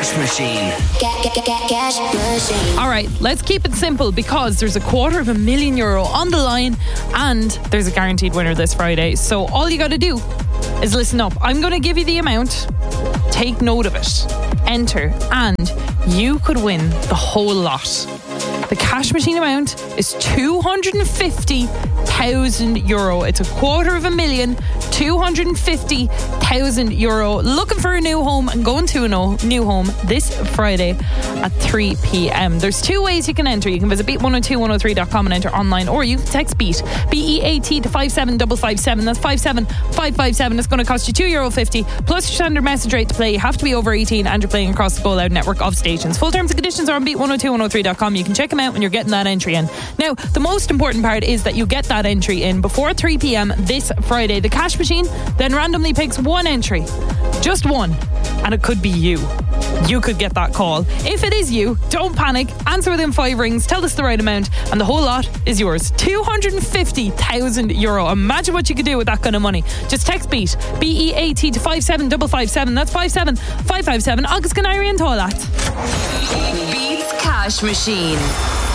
Cash Machine. Cash Machine. All right, let's keep it simple because there's €250,000 on the line and there's a guaranteed winner this Friday. So all you got to do is listen up. I'm going to give you the amount. Take note of it. Enter and you could win the whole lot. The Cash Machine amount is €250,000. It's €250,000, €250,000. Looking for a new home and going to a new home this Friday at 3 p.m. There's two ways you can enter. You can visit beat102103.com and enter online, or you can text BEAT, BEAT to 57557. That's 57557. It's going to cost you €2.50 plus your standard message rate to play. You have to be over 18 and you're playing across the Go Loud network of stations. Full terms and conditions are on beat102103.com. You can check them out when you're getting that entry in. Now, the most important part is that you get that entry in before 3 p.m. this Friday. The Cash Machine then randomly picks one entry, just one, and it could be you. You could get that call. If it is you, don't panic. Answer within 5 rings. Tell us the right amount, and the whole lot is yours. €250,000. Imagine what you could do with that kind of money. Just text BEAT, BEAT to 57557. That's 57557. Agus Canary and Toilet. Beats Cash Machine.